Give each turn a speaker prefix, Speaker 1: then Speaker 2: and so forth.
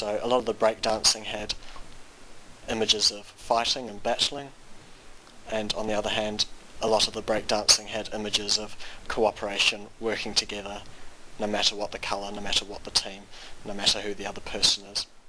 Speaker 1: So a lot of the breakdancing had images of fighting and battling, and on the other hand a lot of the breakdancing had images of cooperation, working together, no matter what the colour, no matter what the team, no matter who the other person is.